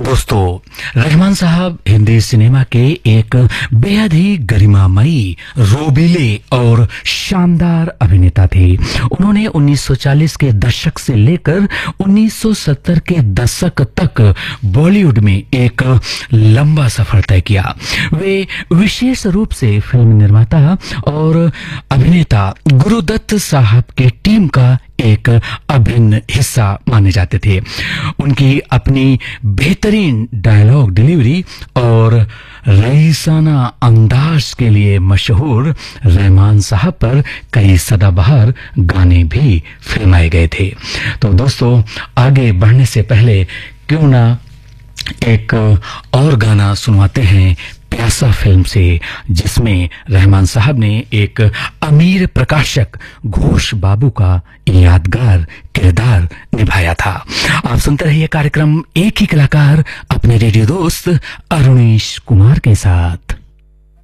दोस्तों, रहमान साहब हिंदी सिनेमा के एक बेहद ही गरिमामयी, रोबीले और शानदार अभिनेता थे। उन्होंने 1940 के दशक से लेकर 1970 के दशक तक बॉलीवुड में एक लंबा सफर तय किया। वे विशेष रूप से फिल्म निर्माता और अभिनेता गुरुदत्त साहब की टीम का एक अभिन्न हिस्सा माने जाते थे। उनकी अपनी बेहतरीन डायलॉग डिलीवरी और रईसाना अंदाज के लिए मशहूर रहमान साहब पर कई सदाबहार गाने भी फिल्माए गए थे। तो दोस्तों, आगे बढ़ने से पहले क्यों ना एक और गाना सुनवाते हैं प्यासा फिल्म से, जिसमें रहमान साहब ने एक अमीर प्रकाशक घोष बाबू का यादगार किरदार निभाया था। आप सुनते रहिए कार्यक्रम एक ही कलाकार अपने रेडियो दोस्त अरुणेश कुमार के साथ।